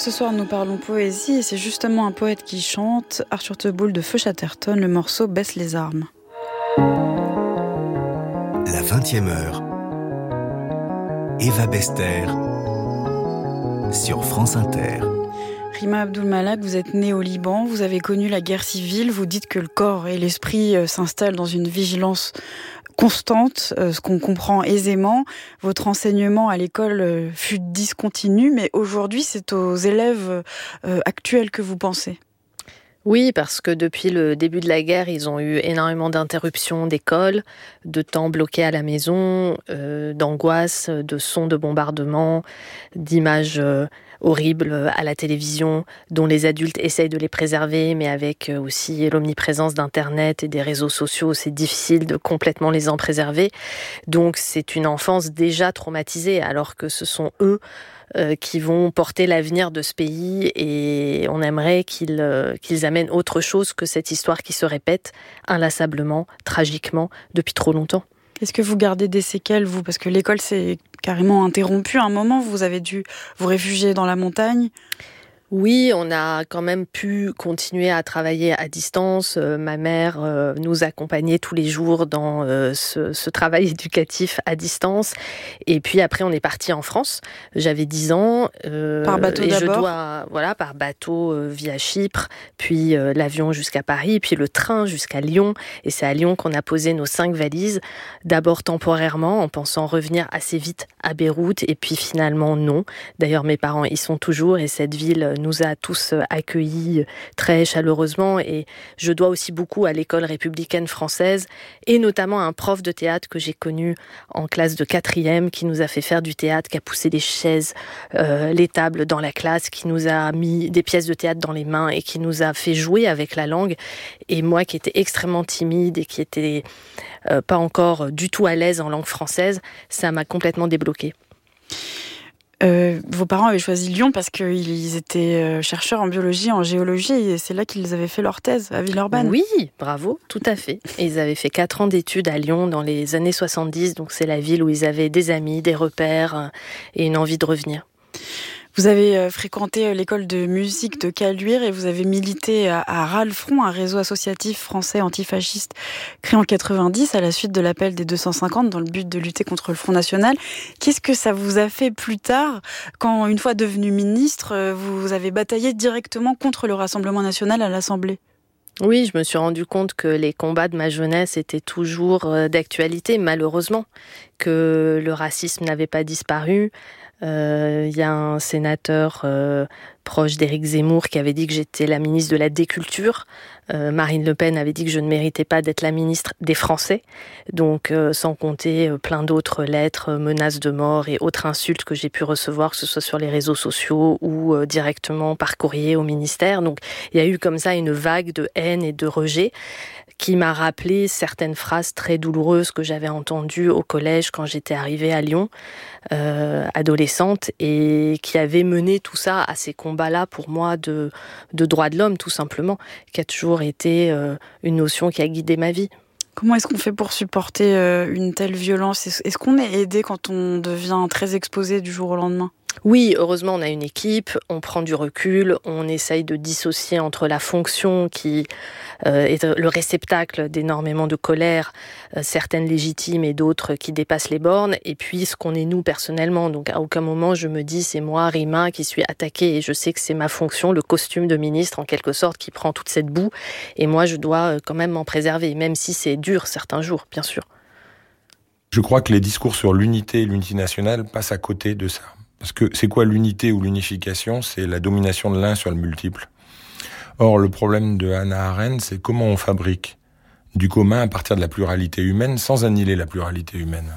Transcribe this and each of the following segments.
ce soir nous parlons poésie et c'est justement un poète qui chante, Arthur Teboul de Feu Chatterton, le morceau Baisse les armes. La 20e heure. Eva Bester sur France Inter. Rima Abdul-Malak, vous êtes née au Liban, vous avez connu la guerre civile, vous dites que le corps et l'esprit s'installent dans une vigilance constante, ce qu'on comprend aisément. Votre enseignement à l'école fut discontinu, mais aujourd'hui c'est aux élèves actuels que vous pensez. Oui, parce que depuis le début de la guerre, ils ont eu énormément d'interruptions d'école, de temps bloqués à la maison, d'angoisse, de sons de bombardement, d'images horribles à la télévision, dont les adultes essayent de les préserver, mais avec aussi l'omniprésence d'Internet et des réseaux sociaux, c'est difficile de complètement les en préserver. Donc c'est une enfance déjà traumatisée, alors que ce sont eux qui vont porter l'avenir de ce pays et on aimerait qu'ils amènent autre chose que cette histoire qui se répète inlassablement, tragiquement, depuis trop longtemps. Est-ce que vous gardez des séquelles, vous ? Parce que l'école s'est carrément interrompue à un moment, vous avez dû vous réfugier dans la montagne. Oui, on a quand même pu continuer à travailler à distance. Ma mère nous accompagnait tous les jours dans ce travail éducatif à distance. Et puis après, on est parti en France. J'avais 10 ans. Par bateau et d'abord. Par bateau via Chypre, puis l'avion jusqu'à Paris, puis le train jusqu'à Lyon. Et c'est à Lyon qu'on a posé nos 5 valises. D'abord temporairement, en pensant revenir assez vite à Beyrouth. Et puis finalement, non. D'ailleurs, mes parents y sont toujours et cette ville nous a tous accueillis très chaleureusement et je dois aussi beaucoup à l'école républicaine française et notamment à un prof de théâtre que j'ai connu en classe de 4e qui nous a fait faire du théâtre, qui a poussé les chaises, les tables dans la classe, qui nous a mis des pièces de théâtre dans les mains et qui nous a fait jouer avec la langue. Et moi qui étais extrêmement timide et qui était pas encore du tout à l'aise en langue française, ça m'a complètement débloquée. Vos parents avaient choisi Lyon parce qu'ils étaient chercheurs en biologie, en géologie, et c'est là qu'ils avaient fait leur thèse, à Villeurbanne. Oui, bravo, tout à fait. Et ils avaient fait 4 ans d'études à Lyon dans les années 70, donc c'est la ville où ils avaient des amis, des repères et une envie de revenir. Vous avez fréquenté l'école de musique de Caluire et vous avez milité à Ras-le-Front, un réseau associatif français antifasciste créé en 90 à la suite de l'appel des 250 dans le but de lutter contre le Front National. Qu'est-ce que ça vous a fait plus tard quand, une fois devenu ministre, vous avez bataillé directement contre le Rassemblement national à l'Assemblée ? Oui, je me suis rendu compte que les combats de ma jeunesse étaient toujours d'actualité, malheureusement, que le racisme n'avait pas disparu. Il y a un sénateur proche d'Éric Zemmour qui avait dit que j'étais la ministre de la déculture. Marine Le Pen avait dit que je ne méritais pas d'être la ministre des Français. Donc, sans compter plein d'autres lettres, menaces de mort et autres insultes que j'ai pu recevoir, que ce soit sur les réseaux sociaux ou directement par courrier au ministère. Donc, il y a eu comme ça une vague de haine et de rejet qui m'a rappelé certaines phrases très douloureuses que j'avais entendues au collège quand j'étais arrivée à Lyon, adolescente, et qui avait mené tout ça à ces combats-là pour moi de droits de l'homme, tout simplement, qui a toujours été une notion qui a guidé ma vie. Comment est-ce qu'on fait pour supporter une telle violence ? Est-ce qu'on est aidé quand on devient très exposé du jour au lendemain ? Oui, heureusement, on a une équipe, on prend du recul, on essaye de dissocier entre la fonction qui est le réceptacle d'énormément de colère, certaines légitimes et d'autres qui dépassent les bornes, et puis ce qu'on est nous personnellement. Donc à aucun moment je me dis c'est moi, Rima, qui suis attaquée, et je sais que c'est ma fonction, le costume de ministre en quelque sorte, qui prend toute cette boue, et moi je dois quand même m'en préserver, même si c'est dur certains jours, bien sûr. Je crois que les discours sur l'unité et l'unité nationale passent à côté de ça. Parce que c'est quoi l'unité ou l'unification ? C'est la domination de l'un sur le multiple. Or, le problème de Hannah Arendt, c'est comment on fabrique du commun à partir de la pluralité humaine sans annihiler la pluralité humaine.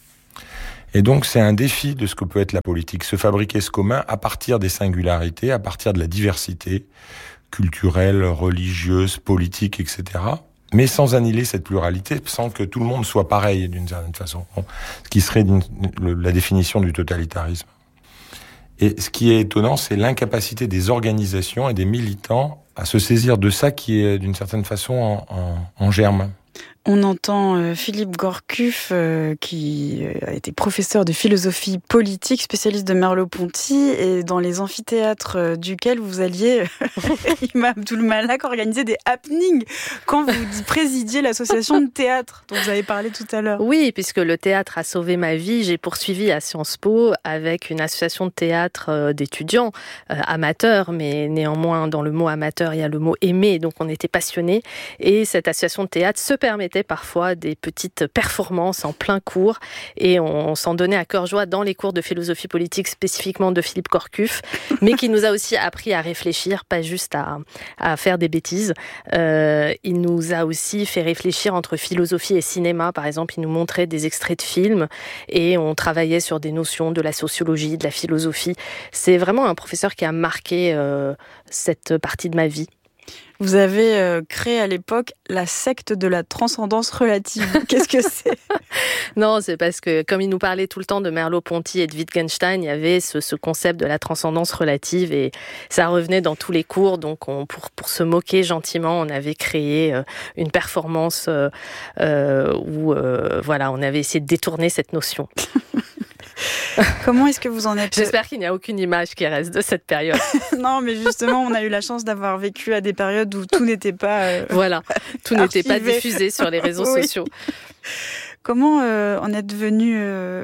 Et donc, c'est un défi de ce que peut être la politique, se fabriquer ce commun à partir des singularités, à partir de la diversité culturelle, religieuse, politique, etc., mais sans annihiler cette pluralité, sans que tout le monde soit pareil d'une certaine façon, ce qui serait la définition du totalitarisme. Et ce qui est étonnant, c'est l'incapacité des organisations et des militants à se saisir de ça qui est d'une certaine façon en germe. On entend Philippe Gourcuff, qui a été professeur de philosophie politique, spécialiste de Merleau-Ponty, et dans les amphithéâtres duquel vous alliez, Rima Abdul-Malak, organiser des happenings quand vous présidiez l'association de théâtre dont vous avez parlé tout à l'heure. Oui, puisque le théâtre a sauvé ma vie, j'ai poursuivi à Sciences Po avec une association de théâtre d'étudiants, amateurs, mais néanmoins dans le mot amateur, il y a le mot aimer, donc on était passionnés, et cette association de théâtre se permettait parfois des petites performances en plein cours et on s'en donnait à cœur joie dans les cours de philosophie politique spécifiquement de Philippe Gourcuff, mais qui nous a aussi appris à réfléchir, pas juste à faire des bêtises. Il nous a aussi fait réfléchir entre philosophie et cinéma. Par exemple, il nous montrait des extraits de films et on travaillait sur des notions de la sociologie, de la philosophie. C'est vraiment un professeur qui a marqué cette partie de ma vie. Vous avez créé à l'époque la secte de la transcendance relative. Qu'est-ce que c'est ? Non, c'est parce que comme il nous parlait tout le temps de Merleau-Ponty et de Wittgenstein, il y avait ce concept de la transcendance relative et ça revenait dans tous les cours. Donc pour se moquer gentiment, on avait créé une performance où on avait essayé de détourner cette notion. Comment est-ce que vous en êtes ? J'espère qu'il n'y a aucune image qui reste de cette période. Non, mais justement, on a eu la chance d'avoir vécu à des périodes où tout n'était pas tout n'était pas diffusé sur les réseaux sociaux. Comment en êtes-vous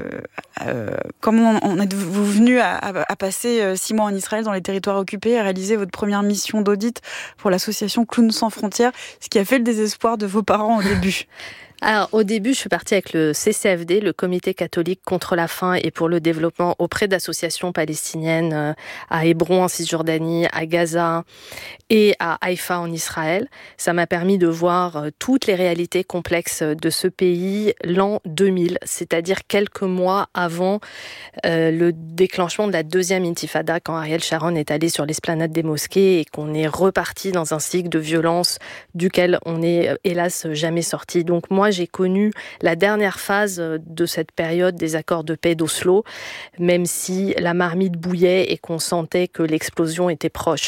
venu à passer 6 mois en Israël dans les territoires occupés et à réaliser votre première mission d'audit pour l'association Clowns sans frontières, ce qui a fait le désespoir de vos parents au début ? Alors, au début, je suis partie avec le CCFD, le Comité catholique contre la faim et pour le développement, auprès d'associations palestiniennes à Hébron, en Cisjordanie, à Gaza et à Haïfa, en Israël. Ça m'a permis de voir toutes les réalités complexes de ce pays l'an 2000, c'est-à-dire quelques mois avant le déclenchement de la deuxième intifada, quand Ariel Sharon est allé sur l'esplanade des mosquées et qu'on est reparti dans un cycle de violence duquel on n'est hélas jamais sorti. Donc moi, j'ai connu la dernière phase de cette période des accords de paix d'Oslo, même si la marmite bouillait et qu'on sentait que l'explosion était proche.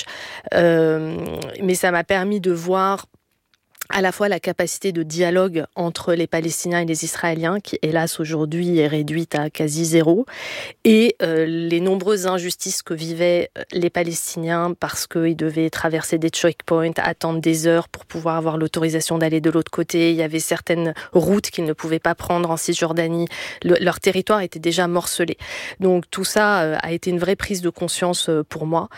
Mais ça m'a permis de voir à la fois la capacité de dialogue entre les Palestiniens et les Israéliens, qui hélas aujourd'hui est réduite à quasi zéro, et les nombreuses injustices que vivaient les Palestiniens parce qu'ils devaient traverser des checkpoints, attendre des heures pour pouvoir avoir l'autorisation d'aller de l'autre côté. Il y avait certaines routes qu'ils ne pouvaient pas prendre en Cisjordanie. Leur territoire était déjà morcelé. Donc tout ça a été une vraie prise de conscience pour moi.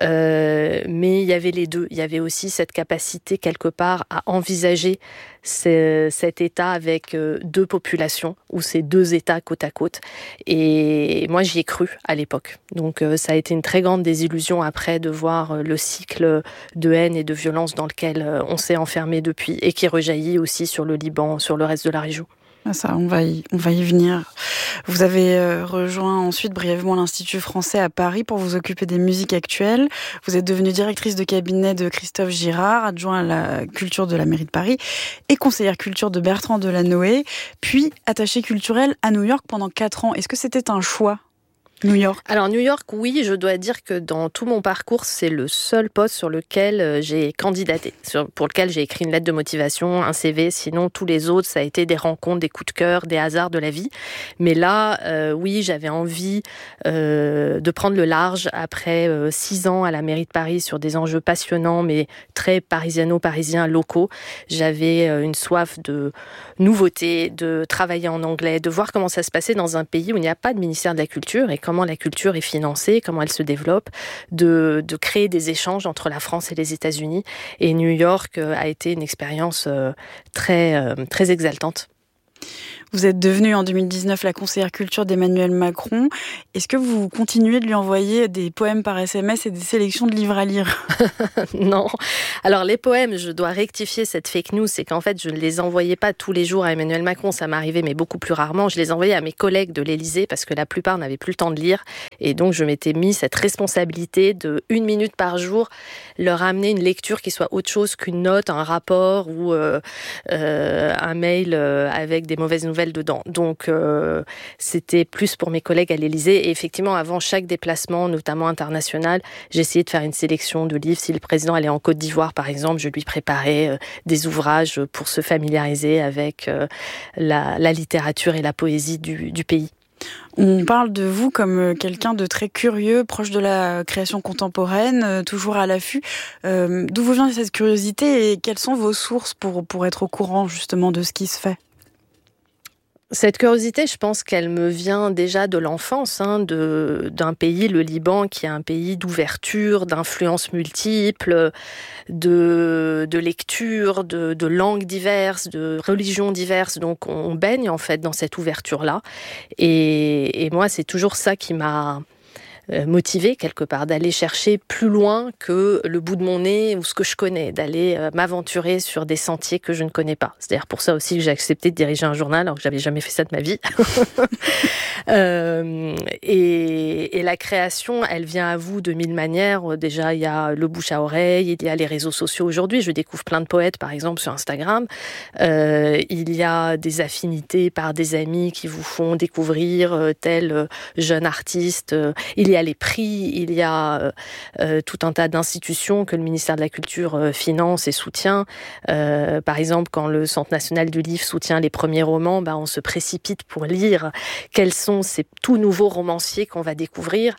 Mais il y avait les deux. Il y avait aussi cette capacité quelque part à envisager cet État avec deux populations, ou ces deux États côte à côte. Et moi, j'y ai cru à l'époque. Donc ça a été une très grande désillusion après de voir le cycle de haine et de violence dans lequel on s'est enfermé depuis, et qui rejaillit aussi sur le Liban, sur le reste de la région. Ça, on va y venir. Vous avez rejoint ensuite brièvement l'Institut français à Paris pour vous occuper des musiques actuelles. Vous êtes devenue directrice de cabinet de Christophe Girard, adjoint à la culture de la mairie de Paris et conseillère culture de Bertrand Delanoë, puis attachée culturelle à New York pendant 4 ans. Est-ce que c'était un choix ? New York. Alors New York, oui, je dois dire que dans tout mon parcours, c'est le seul poste sur lequel j'ai candidaté, pour lequel j'ai écrit une lettre de motivation, un CV. Sinon, tous les autres, ça a été des rencontres, des coups de cœur, des hasards de la vie. Mais là, oui, j'avais envie de prendre le large après 6 ans à la mairie de Paris sur des enjeux passionnants, mais très parisiano-parisiens locaux. J'avais une soif de nouveauté, de travailler en anglais, de voir comment ça se passait dans un pays où il n'y a pas de ministère de la Culture et comment la culture est financée, comment elle se développe, de créer des échanges entre la France et les États-Unis. Et New York a été une expérience très, très exaltante. Vous êtes devenue en 2019 la conseillère culture d'Emmanuel Macron. Est-ce que vous continuez de lui envoyer des poèmes par SMS et des sélections de livres à lire ? Non. Alors les poèmes, je dois rectifier cette fake news, c'est qu'en fait je ne les envoyais pas tous les jours à Emmanuel Macron, ça m'arrivait mais beaucoup plus rarement. Je les envoyais à mes collègues de l'Élysée parce que la plupart n'avaient plus le temps de lire. Et donc je m'étais mis cette responsabilité de 1 minute par jour, leur amener une lecture qui soit autre chose qu'une note, un rapport ou un mail avec des mauvaises nouvelles nouvelles dedans. Donc, c'était plus pour mes collègues à l'Élysée. Et effectivement, avant chaque déplacement, notamment international, j'essayais de faire une sélection de livres. Si le président allait en Côte d'Ivoire, par exemple, je lui préparais des ouvrages pour se familiariser avec la littérature et la poésie du pays. On parle de vous comme quelqu'un de très curieux, proche de la création contemporaine, toujours à l'affût. D'où vous vient cette curiosité et quelles sont vos sources pour être au courant justement de ce qui se fait ? Cette curiosité, je pense qu'elle me vient déjà de l'enfance, d'un pays, le Liban, qui est un pays d'ouverture, d'influences multiples, de lectures, de langues diverses, de religions diverses. Donc on baigne en fait dans cette ouverture-là. Et moi, c'est toujours ça qui m'a motivée quelque part, d'aller chercher plus loin que le bout de mon nez ou ce que je connais, d'aller m'aventurer sur des sentiers que je ne connais pas. C'est d'ailleurs pour ça aussi que j'ai accepté de diriger un journal alors que j'avais jamais fait ça de ma vie. Et la création, elle vient à vous de mille manières. Déjà, il y a le bouche à oreille, il y a les réseaux sociaux aujourd'hui. Je découvre plein de poètes, par exemple, sur Instagram. Il y a des affinités par des amis qui vous font découvrir tel jeune artiste. Il y a les prix, il y a tout un tas d'institutions que le ministère de la Culture finance et soutient. Par exemple, quand le Centre national du livre soutient les premiers romans, on se précipite pour lire quels sont ces tout nouveaux romanciers qu'on va découvrir.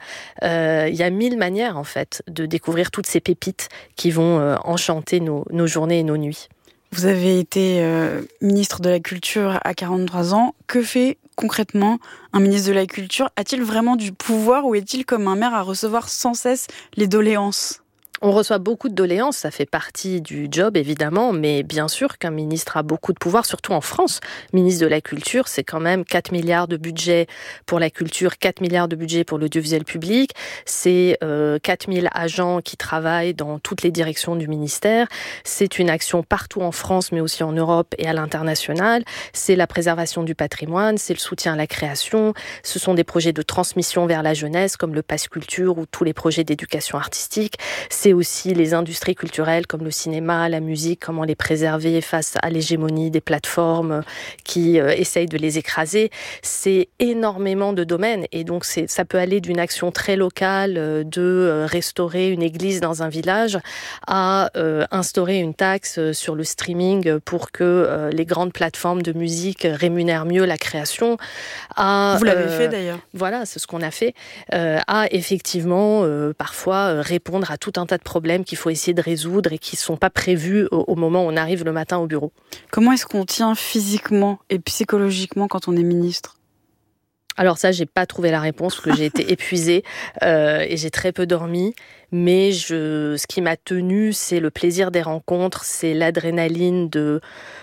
Il y a mille manières, en fait, de découvrir toutes ces pépites qui vont enchanter nos journées et nos nuits. Vous avez été ministre de la Culture à 43 ans. Que fait concrètement un ministre de la Culture ? A-t-il vraiment du pouvoir ou est-il comme un maire à recevoir sans cesse les doléances ? On reçoit beaucoup de doléances, ça fait partie du job évidemment, mais bien sûr qu'un ministre a beaucoup de pouvoir, surtout en France. Ministre de la Culture, c'est quand même 4 milliards de budget pour la culture, 4 milliards de budget pour l'audiovisuel public, c'est 4000 agents qui travaillent dans toutes les directions du ministère, c'est une action partout en France mais aussi en Europe et à l'international, c'est la préservation du patrimoine, c'est le soutien à la création, ce sont des projets de transmission vers la jeunesse comme le Pass Culture ou tous les projets d'éducation artistique, c'est aussi les industries culturelles comme le cinéma, la musique, comment les préserver face à l'hégémonie des plateformes qui essayent de les écraser. C'est énormément de domaines et donc ça peut aller d'une action très locale de restaurer une église dans un village à instaurer une taxe sur le streaming pour que les grandes plateformes de musique rémunèrent mieux la création. Vous l'avez fait d'ailleurs. Voilà, c'est ce qu'on a fait. À effectivement parfois répondre à tout un tas de problèmes qu'il faut essayer de résoudre et qui ne sont pas prévus au moment où on arrive le matin au bureau. Comment est-ce qu'on tient physiquement et psychologiquement quand on est ministre ? Alors ça, j'ai pas trouvé la réponse parce que j'ai été épuisée et j'ai très peu dormi. Mais ce qui m'a tenue, c'est le plaisir des rencontres, c'est l'adrénaline de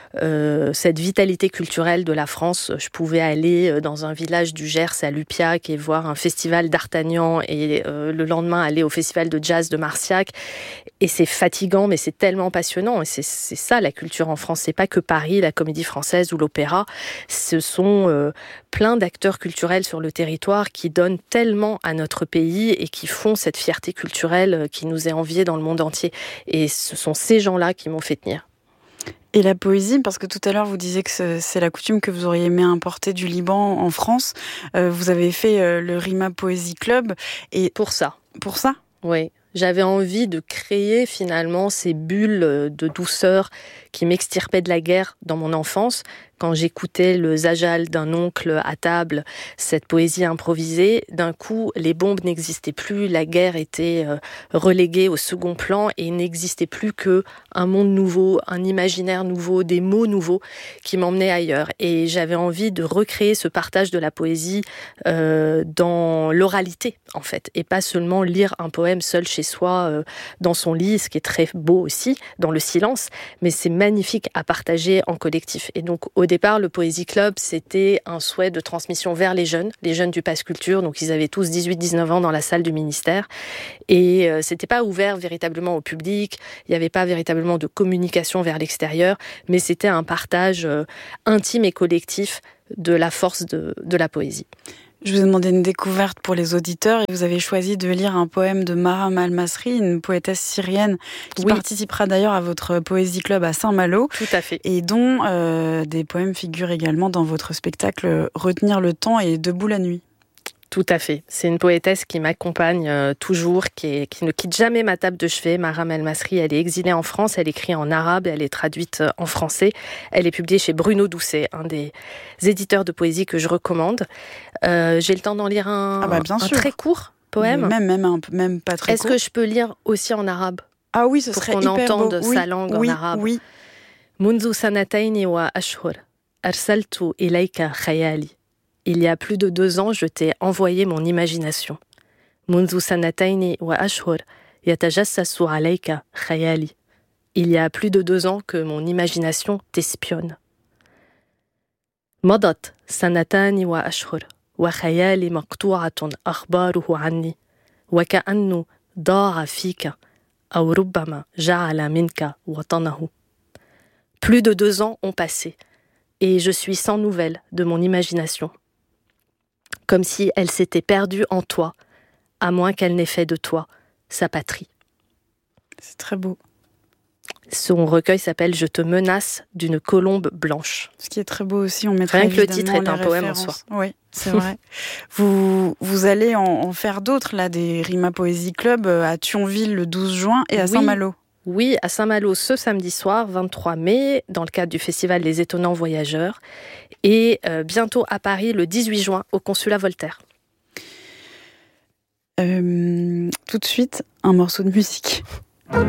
cette vitalité culturelle de la France. Je pouvais aller dans un village du Gers à Lupiac et voir un festival d'Artagnan et le lendemain aller au festival de jazz de Marciac. Et c'est fatigant, mais c'est tellement passionnant. Et c'est ça la culture en France. C'est pas que Paris, la Comédie Française ou l'opéra. Ce sont plein d'acteurs culturels sur le territoire qui donnent tellement à notre pays et qui font cette fierté culturelle qui nous est enviée dans le monde entier. Et ce sont ces gens-là qui m'ont fait tenir. Et la poésie, parce que tout à l'heure vous disiez que c'est la coutume que vous auriez aimé importer du Liban en France. Vous avez fait le Rima Poésie Club. Et pour ça. Pour ça ? Oui. J'avais envie de créer finalement ces bulles de douceur qui m'extirpaient de la guerre dans mon enfance. Quand j'écoutais le Zajal d'un oncle à table, cette poésie improvisée, d'un coup, les bombes n'existaient plus, la guerre était reléguée au second plan et il n'existait plus qu'un monde nouveau, un imaginaire nouveau, des mots nouveaux qui m'emmenaient ailleurs. Et j'avais envie de recréer ce partage de la poésie dans l'oralité, en fait, et pas seulement lire un poème seul chez soi dans son lit, ce qui est très beau aussi, dans le silence, mais c'est magnifique à partager en collectif. Et donc, au départ, le Poésie Club, c'était un souhait de transmission vers les jeunes du Pass Culture. Donc, ils avaient tous 18-19 ans dans la salle du ministère. Et c'était pas ouvert véritablement au public. Il n'y avait pas véritablement de communication vers l'extérieur. Mais c'était un partage intime et collectif de la force de la poésie. Je vous ai demandé une découverte pour les auditeurs et vous avez choisi de lire un poème de Maram al-Masri, une poétesse syrienne qui participera d'ailleurs à votre poésie club à Saint-Malo. Tout à fait. Et dont des poèmes figurent également dans votre spectacle Retenir le temps et Debout la nuit. Tout à fait. C'est une poétesse qui m'accompagne toujours, qui ne quitte jamais ma table de chevet. Maram el-Masri, elle est exilée en France, elle écrit en arabe, elle est traduite en français. Elle est publiée chez Bruno Doucet, un des éditeurs de poésie que je recommande. J'ai le temps d'en lire un très court poème. Même pas très court. Est-ce que je peux lire aussi en arabe? Ah oui, ce serait hyper beau. Pour qu'on entende sa langue en arabe. Oui. Munzu sanatayni wa ashhur, arsaltu ilayka khayali. Il y a plus de 2 ans, je t'ai envoyé mon imagination. Munzu sanatayni wa ashhur, yatajassasu alayka khayali. Il y a plus de 2 ans que mon imagination t'espionne. Madat sanatani wa ashhur, wa khayali maqtu'atun akhbaruhu anni, wa ka'annu da'a fika, aw rubbama ja'ala minka watanahu. Plus de 2 ans ont passé, et je suis sans nouvelles de mon imagination. Comme si elle s'était perdue en toi, à moins qu'elle n'ait fait de toi sa patrie. C'est très beau. Son recueil s'appelle « Je te menace d'une colombe blanche ». Ce qui est très beau aussi, on mettra rien que le évidemment titre est un poème en soi. Oui, c'est vrai. Vous allez en faire d'autres, là, des Rima Poésie Club à Thionville le 12 juin et à Saint-Malo. Oui, à Saint-Malo ce samedi soir, 23 mai, dans le cadre du festival Les Étonnants Voyageurs. Et bientôt à Paris, le 18 juin, au Consulat Voltaire. Tout de suite, un morceau de musique.